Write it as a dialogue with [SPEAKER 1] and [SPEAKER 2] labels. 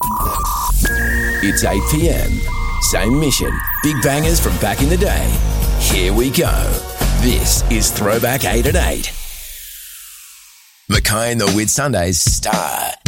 [SPEAKER 1] It's 8 p.m. Same mission. Big bangers from back in the day. Here we go. This is Throwback 8 at 8. Mackay and the Whitsundays start